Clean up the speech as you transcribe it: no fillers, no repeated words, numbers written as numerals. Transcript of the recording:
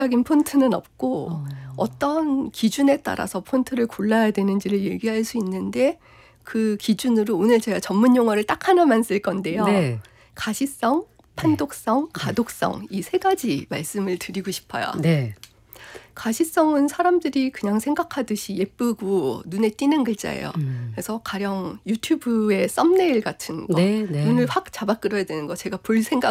적인 폰트는 없고 어떤 기준에 따라서 폰트를 골라야 되는지를 얘기할 수 있는데 그 기준으로 오늘 제가 전문 용어를 딱 하나만 쓸 건데요. 네. 가시성, 판독성, 가독성 이 세 가지 말씀을 드리고 싶어요. 네. 가시성은 사람들이 그냥 생각하듯이 예쁘고 눈에 띄는 글자예요. 그래서 가령 유튜브의 썸네일 같은 거 네. 눈을 확 잡아 끌어야 되는 거 제가 볼 생각